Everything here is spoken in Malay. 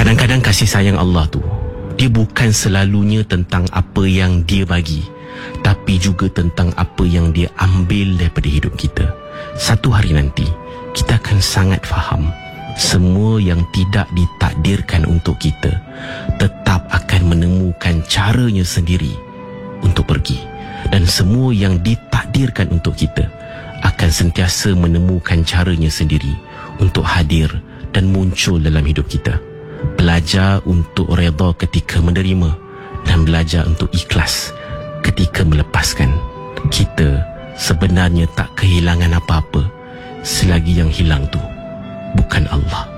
Kadang-kadang kasih sayang Allah tu, dia bukan selalunya tentang apa yang dia bagi, tapi juga tentang apa yang dia ambil daripada hidup kita. Satu hari nanti kita akan sangat faham, semua yang tidak ditakdirkan untuk kita tetap akan menemukan caranya sendiri untuk pergi, dan semua yang ditakdirkan untuk kita akan sentiasa menemukan caranya sendiri untuk hadir dan muncul dalam hidup kita. Belajar untuk redha ketika menerima, dan belajar untuk ikhlas ketika melepaskan. Kita sebenarnya tak kehilangan apa-apa selagi yang hilang tu bukan Allah.